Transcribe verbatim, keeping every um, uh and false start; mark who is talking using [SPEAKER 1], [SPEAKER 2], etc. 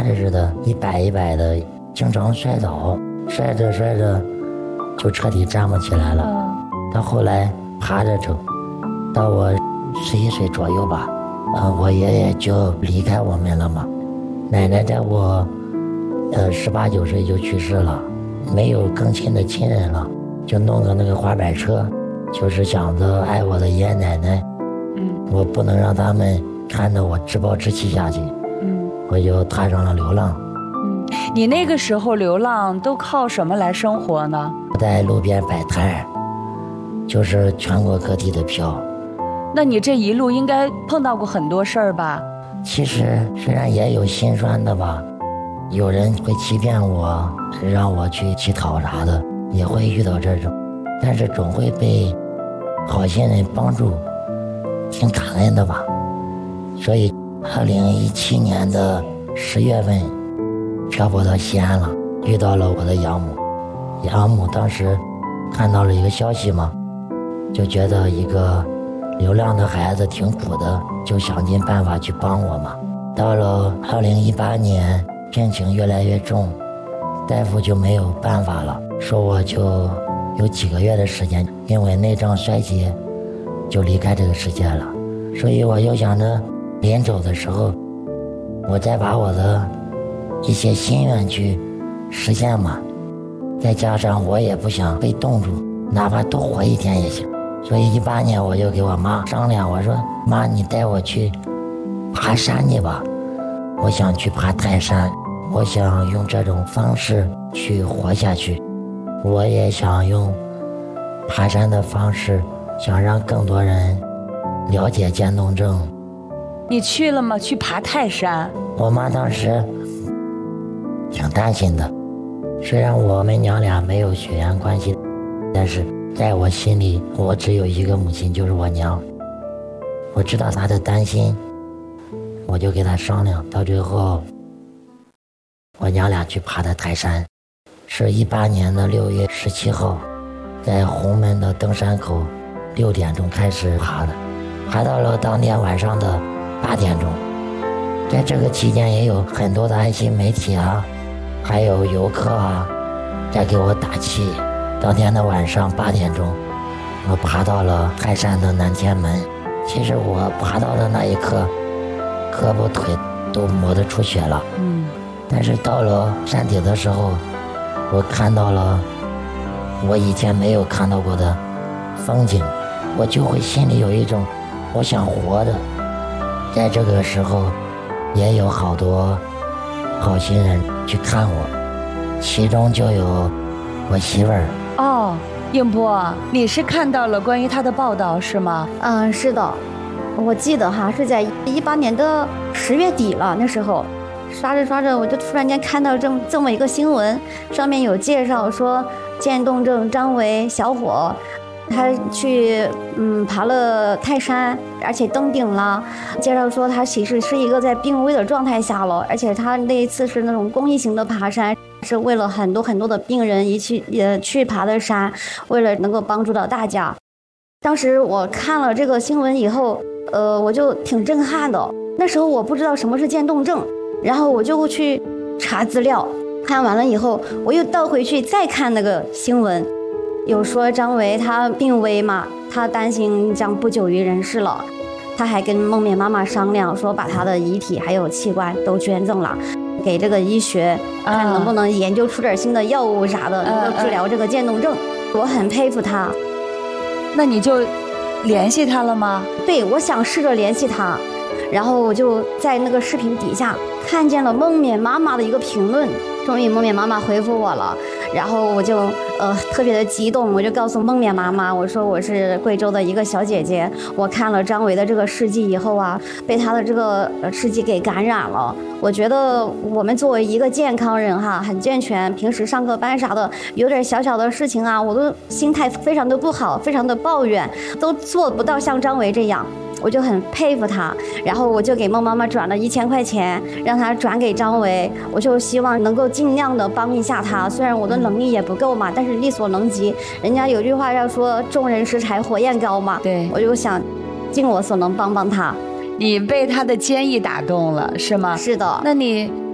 [SPEAKER 1] 趴着似的，一摆一摆的，经常摔倒，摔着摔着就彻底站不起来了。到后来趴着走，到我十一岁左右吧，呃，我爷爷就离开我们了嘛。奶奶在我呃十八九岁就去世了，没有更亲的亲人了，就弄个那个滑板车，就是想着爱我的爷爷奶奶，嗯，我不能让他们看着我自暴自弃下去，嗯，我就踏上了流浪。
[SPEAKER 2] 嗯，你那个时候流浪都靠什么来生活呢？
[SPEAKER 1] 在路边摆摊，就是全国各地的票。
[SPEAKER 2] 那你这一路应该碰到过很多事儿吧？
[SPEAKER 1] 其实虽然也有心酸的吧，有人会欺骗我，让我去乞讨啥的，也会遇到这种，但是总会被好心人帮助，挺感恩的吧。所以二零一七年的十月份漂泊到西安了，遇到了我的养母。养母当时看到了一个消息嘛，就觉得一个流浪的孩子挺苦的，就想尽办法去帮我嘛。到了二零一八年，病情越来越重，大夫就没有办法了，说我就有几个月的时间因为内脏衰竭就离开这个世界了。所以我又想着临走的时候，我再把我的一些心愿去实现嘛。再加上我也不想被冻住，哪怕多活一天也行。所以一八年我就给我妈商量，我说妈，你带我去爬山去吧，我想去爬泰山，我想用这种方式去活下去，我也想用爬山的方式想让更多人了解渐冻症。
[SPEAKER 2] 你去了吗？去爬泰山？
[SPEAKER 1] 我妈当时挺担心的，虽然我们娘俩没有血缘关系，但是在我心里我只有一个母亲，就是我娘。我知道她的担心，我就跟她商量，到最后我娘俩去爬的泰山，是一八年的六月十七号，在红门的登山口六点钟开始爬的，爬到了当天晚上的八点钟。在这个期间也有很多的爱心媒体啊，还有游客啊在给我打气。当天的晚上八点钟，我爬到了泰山的南天门。其实我爬到的那一刻，胳膊腿都磨得出血了。嗯，但是到了山顶的时候，我看到了我以前没有看到过的风景，我就会心里有一种我想活着。在这个时候，也有好多好心人去看我，其中就有我媳妇儿。
[SPEAKER 2] 哦，应波，你是看到了关于他的报道是吗？
[SPEAKER 3] 嗯，是的，我记得哈是在一八年的十月底了，那时候刷着刷着，我就突然间看到这么这么一个新闻，上面有介绍说渐冻症张维小伙，他去嗯爬了泰山，而且登顶了。介绍说他其实是一个在病危的状态下了，而且他那一次是那种公益型的爬山，是为了很多很多的病人一起也去爬的山，为了能够帮助到大家。当时我看了这个新闻以后，呃，我就挺震撼的。那时候我不知道什么是渐冻症，然后我就去查资料，看完了以后，我又倒回去再看那个新闻。有说张维他病危嘛，他担心将不久于人世了，他还跟梦眠妈妈商量说把他的遗体还有器官都捐赠了，给这个医学看能不能研究出点新的药物啥的，能够治疗这个渐冻症。我很佩服他。
[SPEAKER 2] 那你就联系他了吗？
[SPEAKER 3] 对，我想试着联系他，然后我就在那个视频底下看见了梦眠妈妈的一个评论，终于梦眠妈妈回复我了，然后我就呃特别的激动，我就告诉梦眠妈妈，我说我是贵州的一个小姐姐，我看了张维的这个事迹以后啊，被他的这个呃事迹给感染了。我觉得我们作为一个健康人哈，很健全，平时上课班啥的，有点小小的事情啊，我都心态非常的不好，非常的抱怨，都做不到像张维这样。我就很佩服他，然后我就给梦妈妈转了一千块钱，让他转给张维，我就希望能够尽量的帮一下他，虽然我的能力也不够嘛，但是力所能及。人家有句话要说众人拾柴火焰高嘛，
[SPEAKER 2] 对，
[SPEAKER 3] 我就想尽我所能帮帮他。
[SPEAKER 2] 你被他的坚毅打动了是吗？
[SPEAKER 3] 是的。
[SPEAKER 2] 那你